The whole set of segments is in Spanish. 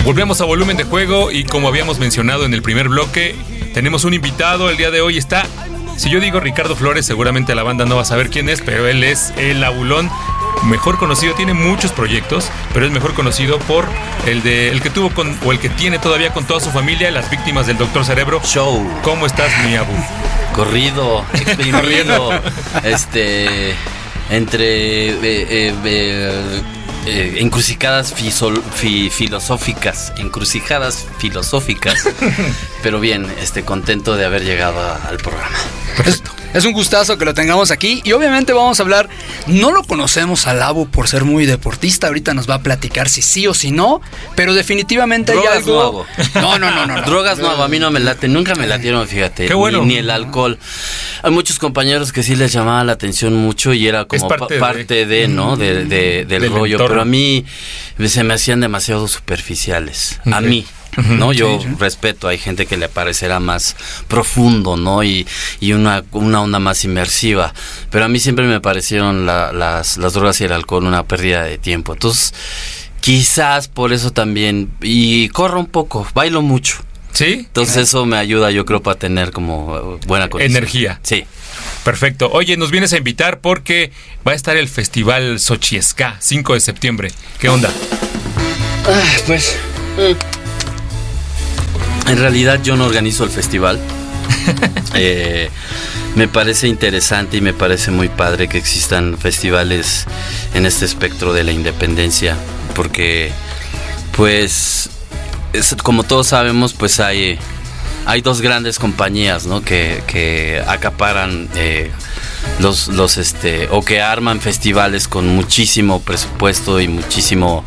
Volvemos a Volumen de Juego y como habíamos mencionado en el primer bloque, tenemos un invitado. El día de hoy está, si yo digo Ricardo Flores, seguramente la banda no va a saber quién es, pero él es el Abulón, mejor conocido, tiene muchos proyectos, pero es mejor conocido por el que tuvo o el que tiene todavía con toda su familia, Las Víctimas del Doctor Cerebro. Show. ¿Cómo estás, mi Abu? Corrido, exprimido, entre encrucijadas filosóficas, pero bien, contento de haber llegado al programa. Perfecto. Es un gustazo que lo tengamos aquí y obviamente vamos a hablar, no lo conocemos al Abu por ser muy deportista, ahorita nos va a platicar si sí o si no, pero definitivamente hay algo... No. Drogas no hago, a mí no me late, nunca me latieron, fíjate. Qué bueno. Ni el alcohol. Hay muchos compañeros que sí les llamaba la atención mucho y era como parte de, ¿no? Del rollo, entorno. Pero a mí se me hacían demasiado superficiales, okay. A mí. ¿No? Yo respeto, hay gente que le parecerá más profundo, ¿no? Y una onda más inmersiva, pero a mí siempre me parecieron las drogas y el alcohol una pérdida de tiempo. Entonces, quizás por eso también, y corro un poco, bailo mucho. ¿Sí? Entonces eso me ayuda, yo creo, para tener como buena condición. Energía. Sí. Perfecto. Oye, nos vienes a invitar porque va a estar el Festival Xochiesca, 5 de septiembre. ¿Qué onda? Pues... En realidad yo no organizo el festival. Me parece interesante y me parece muy padre que existan festivales en este espectro de la independencia, porque pues como todos sabemos, pues hay dos grandes compañías, ¿no? que acaparan o que arman festivales con muchísimo presupuesto y muchísima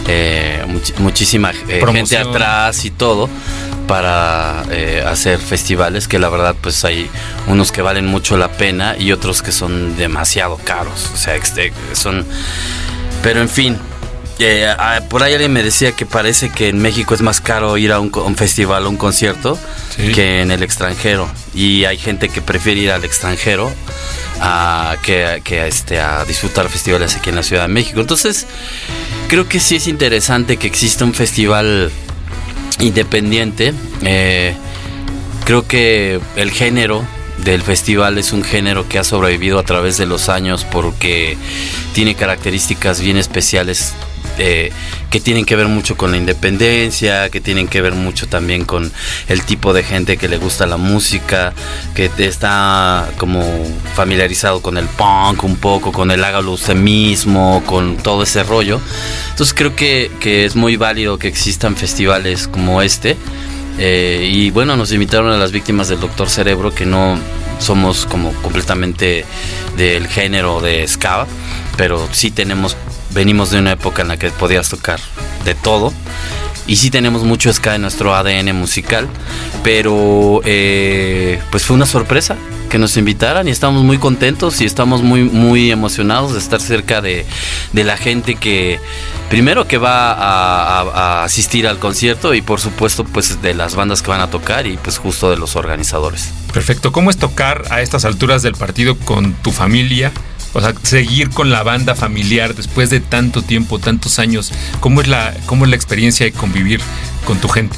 gente atrás y todo para hacer festivales, que la verdad pues hay unos que valen mucho la pena y otros que son demasiado caros, o sea, pero en fin, por ahí alguien me decía que parece que en México es más caro ir a un festival o un concierto, ¿sí?, que en el extranjero, y hay gente que prefiere ir al extranjero a disfrutar festivales aquí en la Ciudad de México. Entonces creo que sí es interesante que exista un festival independiente. Creo que el género del festival es un género que ha sobrevivido a través de los años porque tiene características bien especiales, que tienen que ver mucho con la independencia, que tienen que ver mucho también con el tipo de gente que le gusta la música, que está como familiarizado con el punk un poco, con el hágalo usted mismo, con todo ese rollo. Entonces creo que es muy válido que existan festivales como este. Y bueno, nos invitaron a Las Víctimas del Doctor Cerebro, que no somos como completamente del género de ska, pero sí venimos de una época en la que podías tocar de todo, y sí tenemos mucho ska en nuestro ADN musical, pero pues fue una sorpresa que nos invitaran y estamos muy contentos y estamos muy, muy emocionados de estar cerca de la gente que primero que va a asistir al concierto, y por supuesto pues de las bandas que van a tocar y pues justo de los organizadores. Perfecto. ¿Cómo es tocar a estas alturas del partido con tu familia? O sea, seguir con la banda familiar después de tanto tiempo, tantos años. ¿Cómo es la experiencia de convivir con tu gente?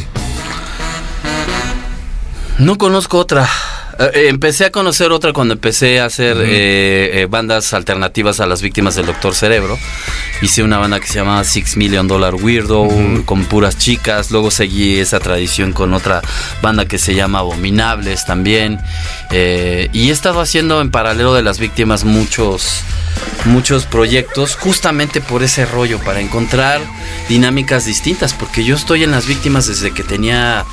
No conozco otra. Empecé a conocer otra cuando empecé a hacer bandas alternativas a Las Víctimas del Doctor Cerebro. Hice una banda que se llamaba $6 Million Weirdo, con puras chicas. Luego seguí esa tradición con otra banda que se llama Abominables también. Y he estado haciendo en paralelo de Las Víctimas muchos proyectos, justamente por ese rollo, para encontrar dinámicas distintas, porque yo estoy en Las Víctimas desde que tenía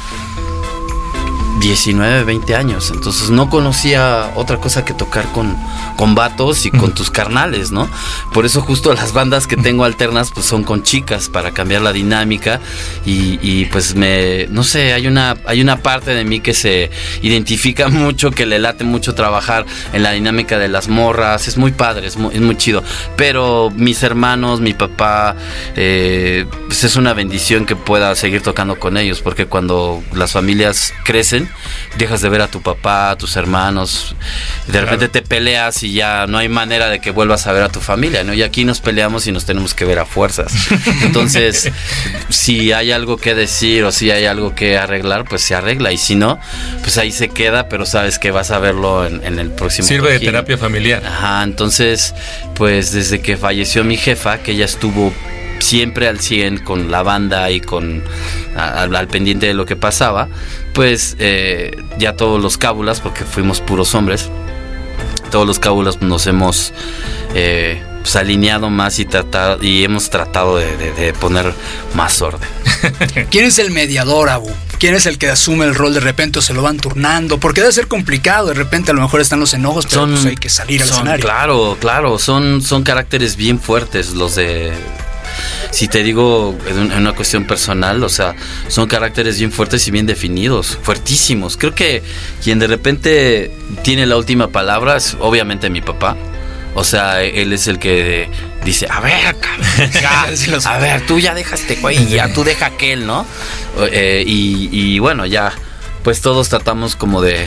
19, 20 años, entonces no conocía otra cosa que tocar con vatos y con tus carnales, ¿no? Por eso justo las bandas que tengo alternas pues son con chicas, para cambiar la dinámica, y pues no sé, hay una parte de mí que se identifica mucho, que le late mucho trabajar en la dinámica de las morras. Es muy padre, es muy chido, pero mis hermanos, mi papá, pues es una bendición que pueda seguir tocando con ellos, porque cuando las familias crecen dejas de ver a tu papá, a tus hermanos, de repente te peleas y ya no hay manera de que vuelvas a ver a tu familia, ¿no? Y aquí nos peleamos y nos tenemos que ver a fuerzas. Entonces, si hay algo que decir o si hay algo que arreglar, pues se arregla, y si no, pues ahí se queda, pero sabes que vas a verlo en el próximo. Sirve de terapia familiar. Ajá, entonces, pues desde que falleció mi jefa, que ella estuvo siempre al 100 con la banda y al pendiente de lo que pasaba, pues ya todos los cábulas, porque fuimos puros hombres, todos los cábulas nos hemos pues alineado más y hemos tratado de poner más orden. ¿Quién es el mediador, Abu? ¿Quién es el que asume el rol de repente o se lo van turnando? Porque debe ser complicado, de repente a lo mejor están los enojos, pero pues hay que salir al escenario. Claro, son caracteres bien fuertes los de... Si te digo en una cuestión personal, o sea, son caracteres bien fuertes y bien definidos, fuertísimos. Creo que quien de repente tiene la última palabra es obviamente mi papá. O sea, él es el que dice, a ver, a ver, tú ya deja este güey, ya tú deja aquel, ¿no? Y bueno, ya, pues todos tratamos como de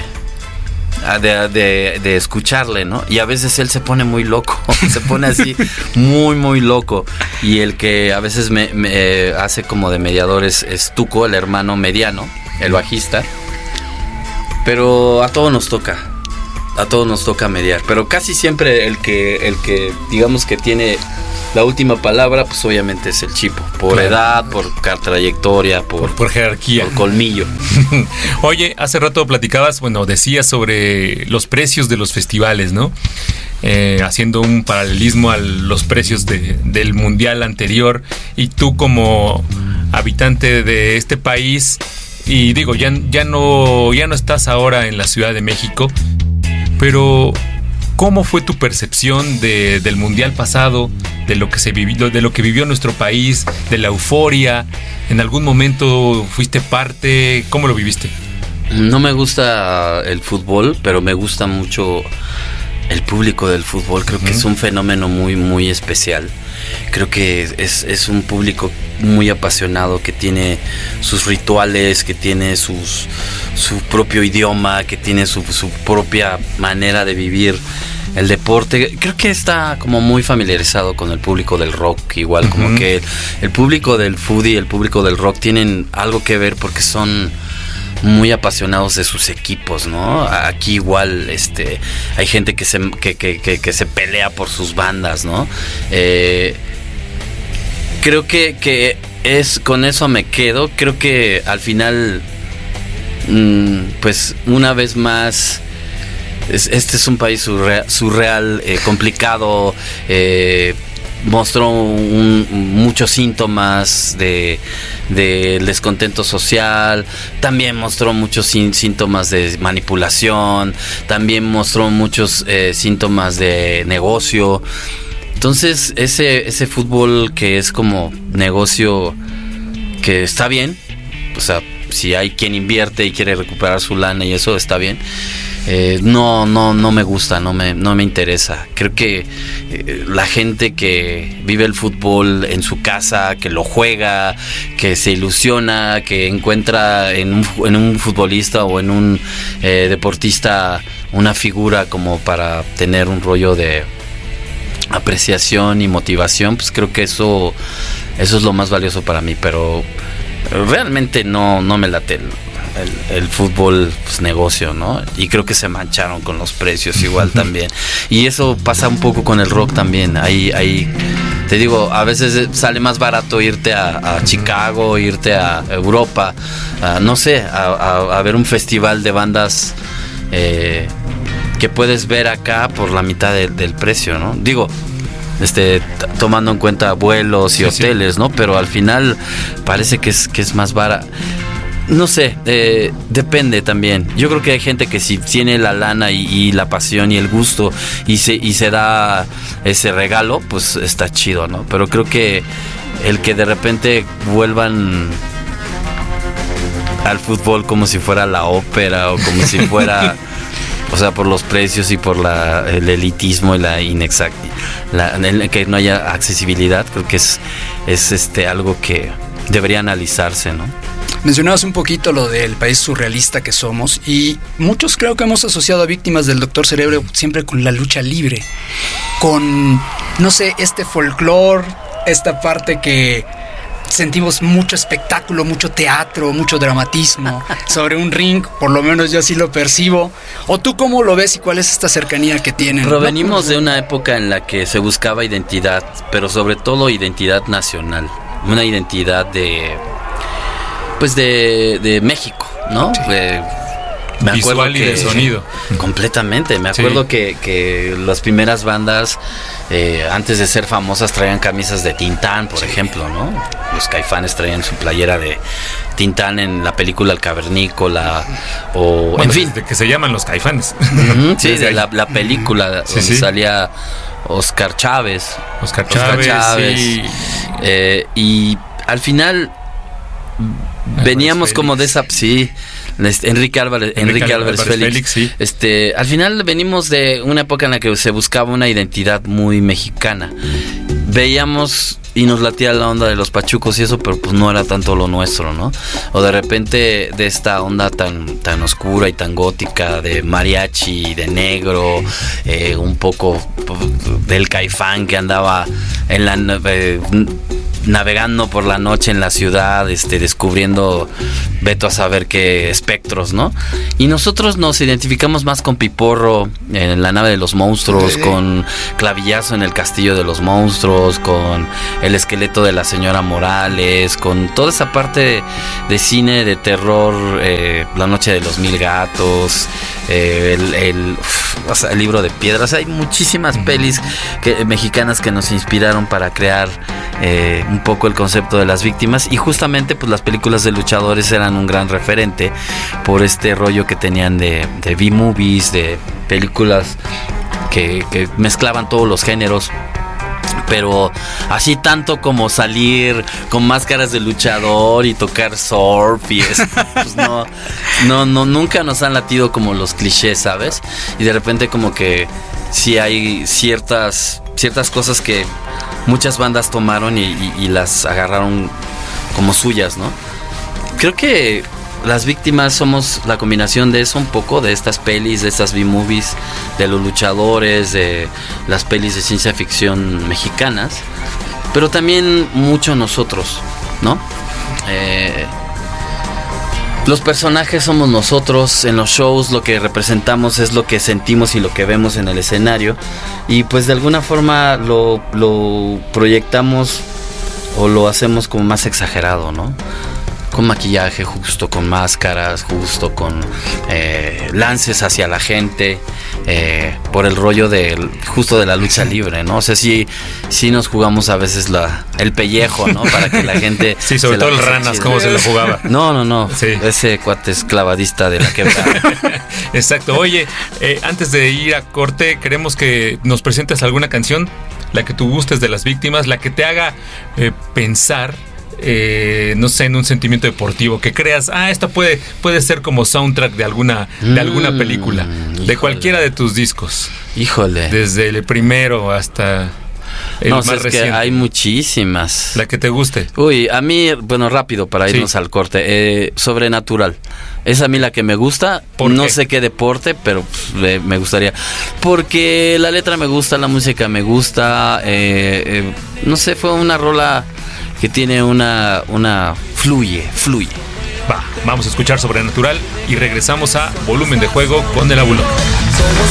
escucharle, ¿no? Y a veces él se pone muy loco, se pone así muy, muy loco. Y el que a veces me hace como de mediador es Tuco, el hermano mediano, el bajista. Pero a todos nos toca mediar. Pero casi siempre el que digamos que tiene la última palabra, pues obviamente es el Chipo. Por edad, por trayectoria, por jerarquía. Por colmillo. Oye, hace rato platicabas, decías sobre los precios de los festivales, ¿no? Haciendo un paralelismo a los precios del mundial anterior. Y tú como habitante de este país, y digo, ya no estás ahora en la Ciudad de México, pero ¿cómo fue tu percepción del mundial pasado, de lo que se vivió, de lo que vivió nuestro país, de la euforia? ¿En algún momento fuiste parte? ¿Cómo lo viviste? No me gusta el fútbol, pero me gusta mucho el público del fútbol. Creo que es un fenómeno muy, muy especial. Creo que es un público muy apasionado, que tiene sus rituales, que tiene su propio idioma, que tiene su propia manera de vivir el deporte. Creo que está como muy familiarizado con el público del rock, igual como que el público del foodie y el público del rock tienen algo que ver porque son muy apasionados de sus equipos, ¿no? Aquí igual hay gente que se pelea por sus bandas, ¿no? Creo que con eso me quedo. Creo que al final, pues una vez más, este es un país surreal, complicado. Mostró muchos síntomas de descontento social, también mostró muchos síntomas de manipulación, también mostró muchos síntomas de negocio. Entonces ese fútbol que es como negocio, que está bien, o sea, si hay quien invierte y quiere recuperar su lana y eso está bien. No me gusta, no me interesa. Creo que la gente que vive el fútbol en su casa, que lo juega, que se ilusiona, que encuentra en un futbolista o en un deportista una figura como para tener un rollo de apreciación y motivación, pues creo que eso es lo más valioso para mí. Pero realmente no me late el fútbol, pues, negocio, ¿no? Y creo que se mancharon con los precios igual también. Y eso pasa un poco con el rock también. Ahí te digo, a veces sale más barato irte a Chicago, irte a Europa, no sé, a ver un festival de bandas que puedes ver acá por la mitad del precio, ¿no? Digo, tomando en cuenta vuelos y hoteles, ¿no? Pero al final parece que es más barato. No sé, depende también. Yo creo que hay gente que si tiene la lana y la pasión y el gusto y se da ese regalo, pues está chido, ¿no? Pero creo que el que de repente vuelvan al fútbol como si fuera la ópera o como si fuera, o sea, por los precios y por el elitismo y la que no haya accesibilidad, creo que es algo que debería analizarse, ¿no? Mencionabas un poquito lo del país surrealista que somos y muchos creo que hemos asociado a Víctimas del Doctor Cerebro siempre con la lucha libre, con, no sé, este folclore, esta parte que sentimos mucho espectáculo, mucho teatro, mucho dramatismo sobre un ring, por lo menos yo así lo percibo. ¿O tú cómo lo ves y cuál es esta cercanía que tienen? Provenimos de una época en la que se buscaba identidad, pero sobre todo identidad nacional, una identidad de México, ¿no? Sí. Me acuerdo visual y de sonido. Completamente. Me acuerdo que las primeras bandas, antes de ser famosas, traían camisas de Tintán, por ejemplo, ¿no? Los Caifanes traían su playera de Tintán en la película El Cavernícola, o bueno, en fin. De que se llaman los Caifanes. Sí, de la película donde salía Oscar Chávez. Oscar Chávez. Sí. Y al final veníamos Félix. Como de esa... Sí. Enrique Álvarez Félix, sí. Al final venimos de una época en la que se buscaba una identidad muy mexicana. Veíamos y nos latía la onda de los pachucos y eso, pero pues no era tanto lo nuestro, ¿no? O de repente de esta onda tan oscura y tan gótica de mariachi, de negro, un poco del Caifán que andaba en la navegando por la noche en la ciudad, descubriendo veto a saber qué espectros, ¿no? Y nosotros nos identificamos más con Piporro en la nave de los monstruos, con Clavillazo en el castillo de los monstruos, con el esqueleto de la señora Morales, con toda esa parte de cine de terror, La noche de los mil gatos, el libro de piedras. Hay muchísimas pelis mexicanas que nos inspiraron para crear un poco el concepto de las víctimas, y justamente pues las películas de luchadores eran un gran referente por este rollo que tenían de B-movies, de películas que mezclaban todos los géneros. Pero así tanto como salir con máscaras de luchador y tocar surf y eso, pues no, nunca nos han latido como los clichés, ¿sabes? Y de repente como que sí hay ciertas cosas que muchas bandas tomaron y las agarraron como suyas, ¿no? Creo que las víctimas somos la combinación de eso un poco, de estas pelis, de estas B-movies, de los luchadores, de las pelis de ciencia ficción mexicanas, pero también mucho nosotros, ¿no? Los personajes somos nosotros, en los shows lo que representamos es lo que sentimos y lo que vemos en el escenario, y pues de alguna forma lo proyectamos o lo hacemos como más exagerado, ¿no? Con maquillaje justo, con máscaras justo, con lances hacia la gente, por el rollo justo de la lucha libre, ¿no? O sea, sí nos jugamos a veces el pellejo, ¿no? Para que la gente... Sí, sobre todo el Ranas, cómo se lo jugaba. No. Sí. Ese cuate es clavadista de la quebrada. Exacto. Oye, antes de ir a corte, queremos que nos presentes alguna canción, la que tú gustes de las víctimas, la que te haga pensar... no sé, en un sentimiento deportivo, que creas, esta puede ser como soundtrack de alguna película, de cualquiera de tus discos. Híjole. Desde el primero hasta el más reciente. Que hay muchísimas. La que te guste. Uy, a mí, bueno, rápido para irnos al corte. Sobrenatural. Es a mí la que me gusta. No sé qué deporte, pero me gustaría. Porque la letra me gusta, la música me gusta. No sé, fue una rola que tiene una fluye. Vamos a escuchar Sobrenatural y regresamos a Volumen de Juego con el Abulón. Somos